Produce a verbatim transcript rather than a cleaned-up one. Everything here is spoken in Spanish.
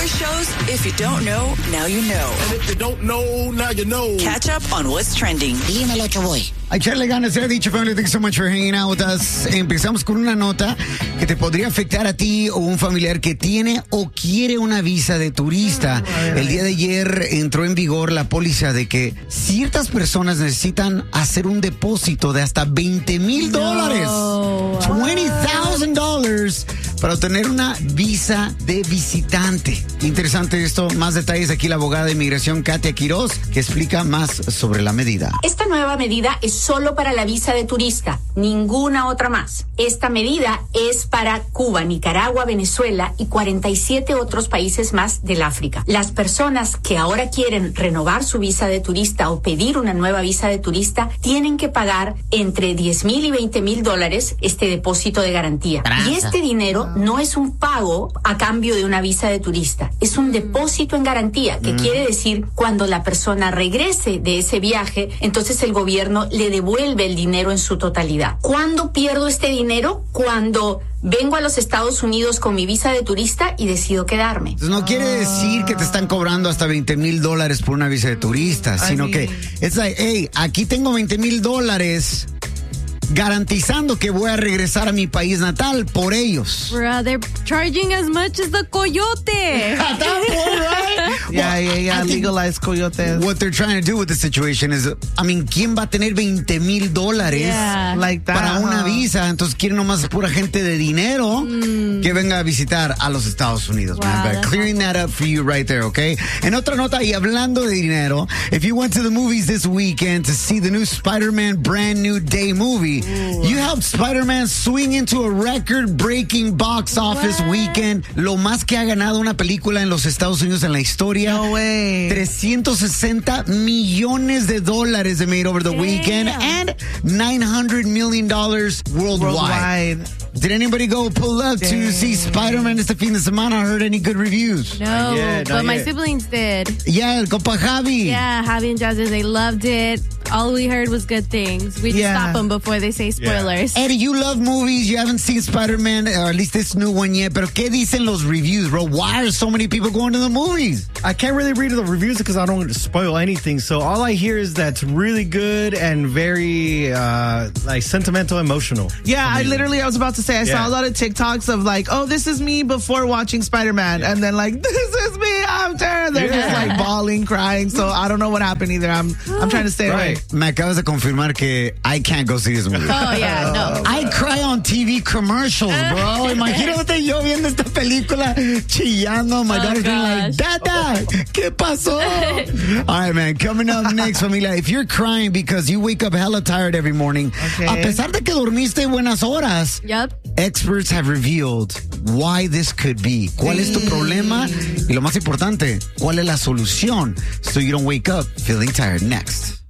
more shows. If you don't know, now you know. And if you don't know, now you know. Catch up on what's trending. Dímelo, Choboy. A echarle ganas, se ha dicho, family. Thanks so much for hanging out with us. Empezamos con una nota que te podría afectar a ti o un familiar que tiene o quiere una visa de turista. El día de ayer entró en vigor la póliza de que ciertas personas necesitan hacer un depósito de hasta veinte mil dólares. veinte thousand dollars para obtener una visa de visitante. Interesante esto. Más detalles aquí la abogada de inmigración Katia Quiroz, que explica más sobre la medida. Esta nueva medida es solo para la visa de turista, ninguna otra más. Esta medida es para Cuba, Nicaragua, Venezuela y cuarenta y siete otros países más del África. Las personas que ahora quieren renovar su visa de turista o pedir una nueva visa de turista tienen que pagar entre diez mil y veinte mil dólares este depósito de garantía. Tranza. Y este dinero no es un pago a cambio de una visa de turista, es un depósito en garantía, que mm. quiere decir cuando la persona regrese de ese viaje, entonces el gobierno le devuelve el dinero en su totalidad. ¿Cuándo pierdo este dinero? Cuando vengo a los Estados Unidos con mi visa de turista y decido quedarme. Entonces no quiere decir que te están cobrando hasta veinte mil dólares por una visa de turista, sino que es like, hey, aquí tengo veinte mil dólares garantizando que voy a regresar a mi país natal por ellos. Bruh, they're charging as much as the coyote. At that point, right? Yeah, Well, yeah, yeah, I think legalize coyotes. What they're trying to do with the situation is, I mean, ¿quién va a tener veinte mil dólares Yeah. Like that, para una huh? visa? Entonces quieren nomás pura gente de dinero mm. que venga a visitar a los Estados Unidos. Wow, Man. But that's clearing that up for you right there, okay? En otra nota, y hablando de dinero, if you went to the movies this weekend to see the new Spider-Man Brand New Day movie, Ooh. you helped Spider-Man swing into a record-breaking box office What? weekend. Lo más que ha ganado una película en los Estados Unidos en la historia. No way. trescientos sesenta millones de dólares they made over the Damn. weekend and nine hundred million dollars worldwide. Worldwide. Did anybody go pull up Damn. to see Spider-Man este fin de semana? I heard any good reviews? No, Not yet, not but my yet. siblings did. Yeah, el compa Javi. Yeah, Javi and Jasmine, they loved it. All we heard was good things. We just Yeah. stop them before they say spoilers. Eddie, you love movies. You haven't seen Spider-Man, or at least this new one yet. Pero ¿qué dicen los reviews, bro? Why are so many people going to the movies? I can't really read the reviews because I don't want to spoil anything. So all I hear is that's really good and very uh, like sentimental, emotional. Yeah, I literally, I was about to say, I Yeah. saw a lot of TikToks of like, oh, this is me before watching Spider-Man. Yeah. And then like, this is me after. They're Yeah. just like bawling, crying. So I don't know what happened either. I'm I'm trying to stay away. Right. Me acabas de confirmar que I can't go see this movie. Oh, yeah, no. I cry on T V commercials, bro. Imagínate yo viendo esta película chillando. My Oh, daughter's being like, gosh. Dada, ¿qué pasó? All right, man. Coming up next, familia. If you're crying because you wake up hella tired every morning, Okay. a pesar de que dormiste buenas horas, Yep. experts have revealed why this could be. ¿Cuál es tu problema? Y lo más importante, ¿cuál es la solución? So you don't wake up feeling tired. Next.